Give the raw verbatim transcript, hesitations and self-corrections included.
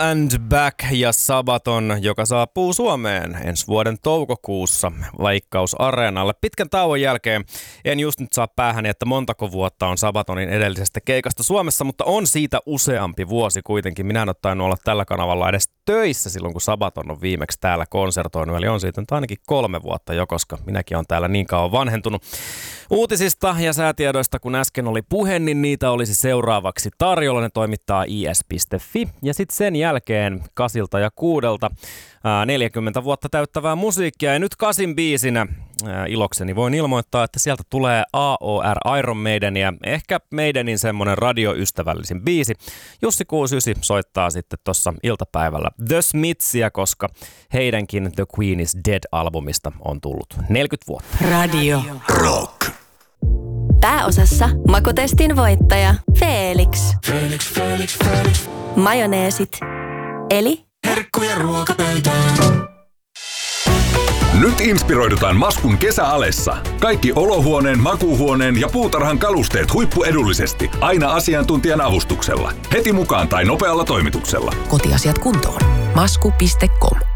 and Back ja Sabaton, joka saapuu Suomeen ensi vuoden toukokuussa Veikkaus Areenalle. Pitkän tauon jälkeen en just nyt saa päähäni, että montako vuotta on Sabatonin edellisestä keikasta Suomessa, mutta on siitä useampi vuosi kuitenkin. Minä en ole tainnut olla tällä kanavalla edes töissä silloin, kun Sabaton on viimeksi täällä konsertoinut. Eli on siitä nyt ainakin kolme vuotta jo, koska minäkin olen täällä niin kauan vanhentunut. Uutisista ja säätiedoista, kun äsken oli puhe, niin niitä olisi seuraavaksi tarjolla. Ne toimittaa i s piste f i. Ja sitten sen jälkeen kasilta ja kuudelta ää, neljäkymmentä vuotta täyttävää musiikkia. Ja nyt kasin biisinä ää, ilokseni voin ilmoittaa, että sieltä tulee A O R Iron Maiden ja ehkä Maidenin semmonen radioystävällisin biisi. Jussi kuusikymmentäyhdeksän soittaa sitten tuossa iltapäivällä The Smithsia, koska heidänkin The Queen is Dead-albumista on tullut neljäkymmentä vuotta. Radio Rock. Pääosassa makutestin voittaja Felix. Felix, Felix, Felix. Majoneesit. Eli herkkuja ruokapöytään. Nyt inspiroidutaan Maskun kesäalessa. Kaikki olohuoneen, makuuhuoneen ja puutarhan kalusteet huippuedullisesti. Aina asiantuntijan avustuksella. Heti mukaan tai nopealla toimituksella. Kotiasiat kuntoon. Masku piste com